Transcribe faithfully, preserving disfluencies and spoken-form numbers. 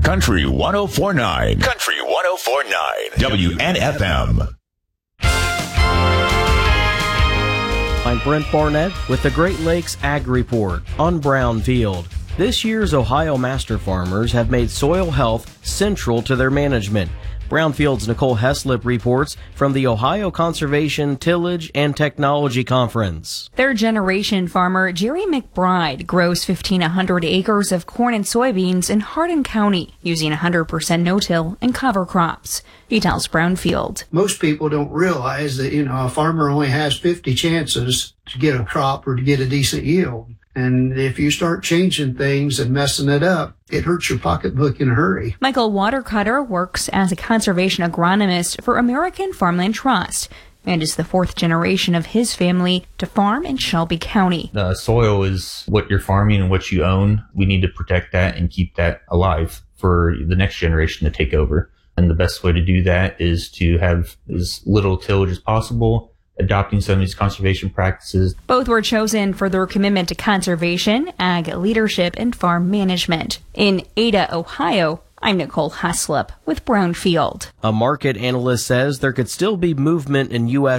Country one oh four point nine. Country one oh four point nine. W N F M. I'm Brent Barnett with the Great Lakes Ag Report on Brownfield. This year's Ohio Master Farmers have made soil health central to their management. Brownfield's Nicole Heslip reports from the Ohio Conservation, Tillage, and Technology Conference. Third generation farmer Jerry McBride grows fifteen hundred acres of corn and soybeans in Hardin County using one hundred percent no-till and cover crops. He tells Brownfield. Most people don't realize that, you know, a farmer only has fifty chances to get a crop or to get a decent yield. And if you start changing things and messing it up, it hurts your pocketbook in a hurry. Michael Watercutter works as a conservation agronomist for American Farmland Trust and is the fourth generation of his family to farm in Shelby County. The soil is what you're farming and what you own. We need to protect that and keep that alive for the next generation to take over. And the best way to do that is to have as little tillage as possible, adopting some of these conservation practices. Both were chosen for their commitment to conservation, ag leadership, and farm management. In Ada, Ohio, I'm Nicole Heslip with Brownfield. A market analyst says there could still be movement in U S